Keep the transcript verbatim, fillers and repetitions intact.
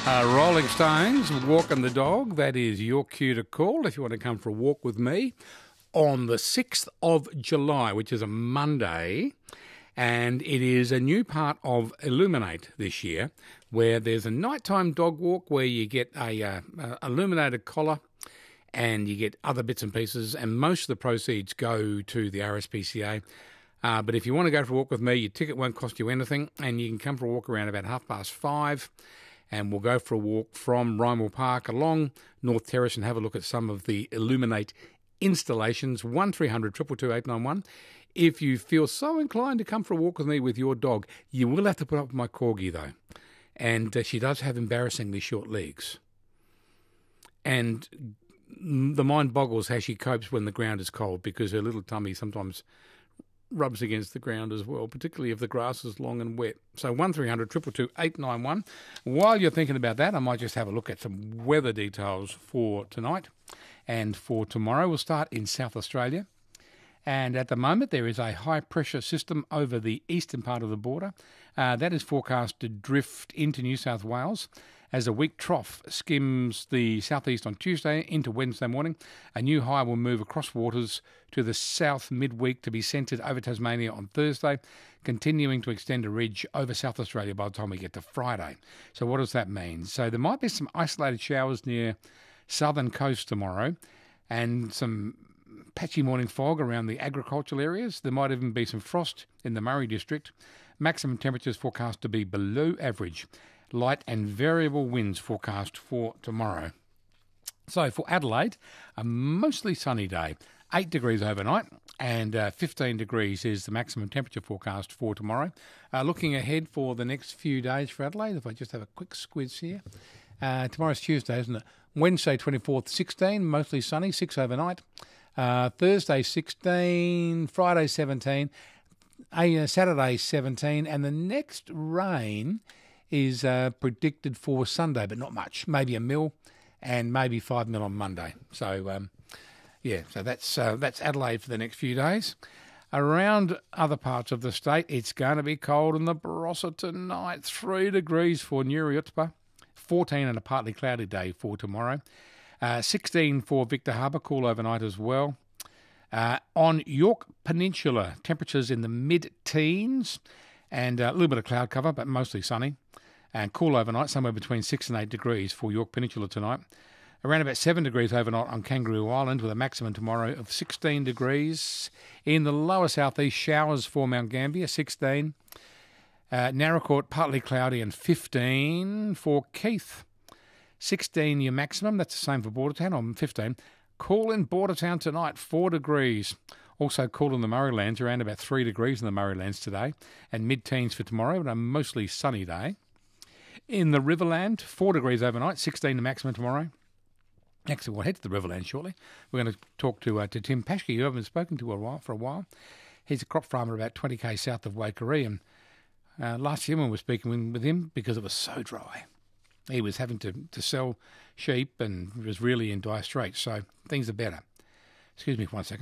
Uh, Rolling Stones, Walking the Dog. That is your cue to call if you want to come for a walk with me on the sixth of July, which is a Monday. And it is a new part of Illuminate this year, where there's a nighttime dog walk where you get a uh, uh, illuminated collar and you get other bits and pieces, and most of the proceeds go to the R S P C A. Uh, but if you want to go for a walk with me, your ticket won't cost you anything, and you can come for a walk around about half past five. And we'll go for a walk from Rymel Park along North Terrace and have a look at some of the Illuminate installations. one three hundred, two two two, eight nine one. If you feel so inclined to come for a walk with me with your dog, you will have to put up with my corgi, though. And uh, she does have embarrassingly short legs. And the mind boggles how she copes when the ground is cold, because her little tummy sometimes rubs against the ground as well, particularly if the grass is long and wet. So one three hundred, two two two, eight nine one. While you're thinking about that, I might just have a look at some weather details for tonight and for tomorrow. We'll start in South Australia. And at the moment, there is a high-pressure system over the eastern part of the border. Uh, that is forecast to drift into New South Wales as a weak trough skims the southeast on Tuesday into Wednesday morning. A new high will move across waters to the south midweek to be centred over Tasmania on Thursday, continuing to extend a ridge over South Australia by the time we get to Friday. So what does that mean? So there might be some isolated showers near southern coast tomorrow and some patchy morning fog around the agricultural areas. There might even be some frost in the Murray district. Maximum temperatures forecast to be below average. Light and variable winds forecast for tomorrow. So for Adelaide, a mostly sunny day. eight degrees overnight and uh, fifteen degrees is the maximum temperature forecast for tomorrow. Uh, looking ahead for the next few days for Adelaide, if I just have a quick squiz here. Uh, tomorrow's Tuesday, isn't it? Wednesday, twenty-fourth, sixteen, mostly sunny, six overnight. Uh, Thursday, sixteen, Friday, seventeen, uh, Saturday, seventeen, and the next rain is uh, predicted for Sunday, but not much. Maybe a mil and maybe five mil on Monday. So, um, yeah, so that's uh, that's Adelaide for the next few days. Around other parts of the state, it's going to be cold in the Barossa tonight. Three degrees for Nuriutpa, fourteen and a partly cloudy day for tomorrow. Uh, sixteen for Victor Harbour, cool overnight as well. Uh, on York Peninsula, temperatures in the mid-teens and a little bit of cloud cover, but mostly sunny. And cool overnight, somewhere between six and eight degrees for York Peninsula tonight. Around about seven degrees overnight on Kangaroo Island with a maximum tomorrow of sixteen degrees. In the lower southeast, showers for Mount Gambier, sixteen. Uh, Narracourt, partly cloudy and fifteen for Keith. sixteen your maximum, that's the same for Bordertown on fifteen. Cool in Bordertown tonight, four degrees. Also cool in the Murraylands, around about three degrees in the Murraylands today. And mid-teens for tomorrow, but a mostly sunny day. In the Riverland, four degrees overnight, sixteen the maximum tomorrow. Actually, we'll head to the Riverland shortly. We're going to talk to uh, to Tim Paschke, who I haven't spoken to a while, for a while. He's a crop farmer about twenty k south of Waikerie. And uh, last year when we were speaking with him, because it was so dry, he was having to, to sell sheep and was really in dire straits. So things are better. Excuse me for one second.